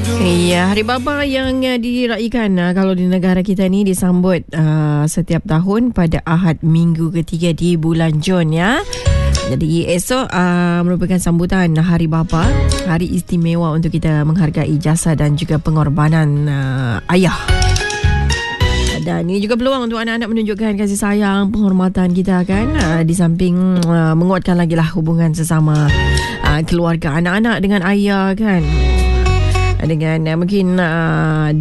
Ya, Hari Bapa yang diraikan kalau di negara kita ni disambut setiap tahun pada Ahad minggu ketiga di bulan Jun ya. Jadi esok merupakan sambutan Hari Bapa, hari istimewa untuk kita menghargai jasa dan juga pengorbanan ayah. Dan ini juga peluang untuk anak-anak menunjukkan kasih sayang, penghormatan kita kan, di samping menguatkan lagi lah hubungan sesama keluarga anak-anak dengan ayah kan. Dengan mungkin